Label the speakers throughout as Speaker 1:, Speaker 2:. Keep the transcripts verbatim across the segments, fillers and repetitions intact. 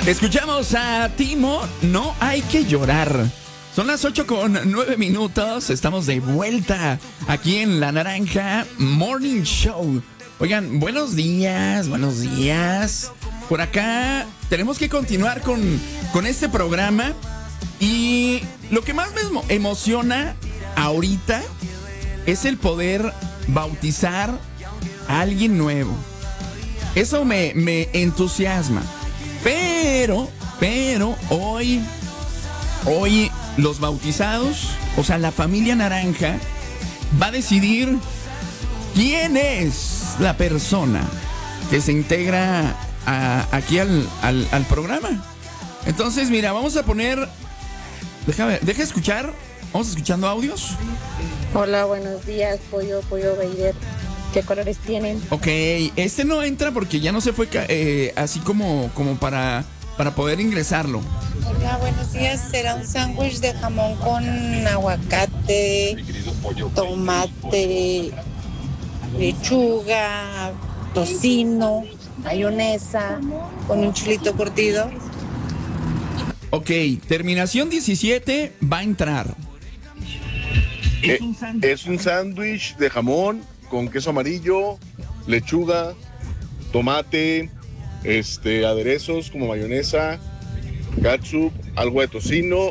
Speaker 1: Escuchamos a Timo, No hay que llorar. Son las ocho con nueve minutos. Estamos de vuelta aquí en La Naranja Morning Show. Oigan, buenos días, buenos días. Por acá tenemos que continuar con, con este programa. Y lo que más me emo- emociona ahorita es el poder bautizar a alguien nuevo. Eso me, me entusiasma. Pero, pero hoy, hoy los bautizados, o sea, la familia naranja, va a decidir quién es la persona que se integra a, aquí al, al, al programa. Entonces, mira, vamos a poner, déjame, deja escuchar, vamos escuchando audios.
Speaker 2: Hola, buenos días, Pollo, Pollo Beider. ¿Qué colores tienen?
Speaker 1: Ok, este no entra porque ya no se fue eh, así como, como para, para poder ingresarlo.
Speaker 3: Hola, buenos días. Será un sándwich de jamón con aguacate, tomate, lechuga, tocino, mayonesa, con un chilito curtido.
Speaker 1: Ok, terminación diecisiete va a entrar.
Speaker 4: Eh, es un sándwich de jamón con queso amarillo, lechuga, tomate, este, aderezos como mayonesa, ketchup, algo de tocino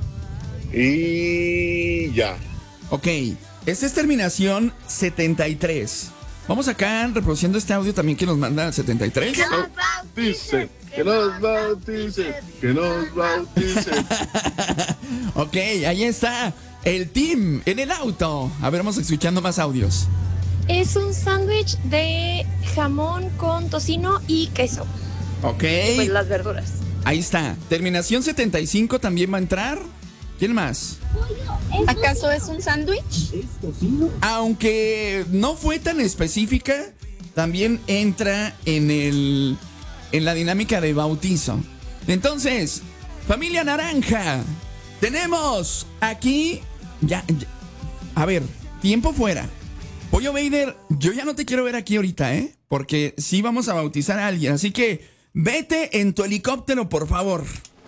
Speaker 4: y ya.
Speaker 1: Ok, esta es terminación setenta y tres. Vamos acá reproduciendo este audio también que nos manda setenta y tres.
Speaker 4: Que nos bauticen, que nos bauticen, que nos bauticen.
Speaker 1: Ok, ahí está el team en el auto. A ver, vamos escuchando más audios.
Speaker 5: Es un sándwich de jamón con tocino y queso.
Speaker 1: Ok.
Speaker 2: Pues las verduras.
Speaker 1: Ahí está. Terminación setenta y cinco también va a entrar. ¿Quién más?
Speaker 5: ¿Acaso es un sándwich?
Speaker 1: Aunque no fue tan específica, también entra en el en la dinámica de bautizo. Entonces, familia naranja, tenemos aquí ya, ya a ver, tiempo fuera. Pollo Beider, yo ya no te quiero ver aquí ahorita, ¿eh? Porque sí vamos a bautizar a alguien. Así que vete en tu helicóptero, por favor.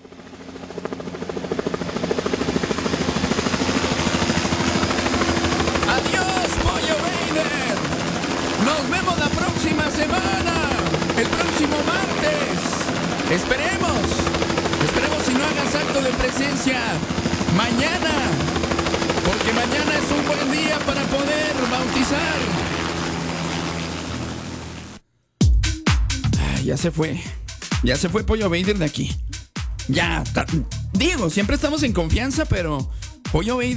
Speaker 1: Adiós, Pollo Beider. Nos vemos la próxima semana. El próximo martes. Esperemos. Esperemos si no hagas acto de presencia mañana. Porque mañana es un buen día para poder bautizar. Ay, ya se fue. Ya se fue Pollo Beider de aquí. Ya, ta- digo, siempre estamos en confianza, pero Pollo Beider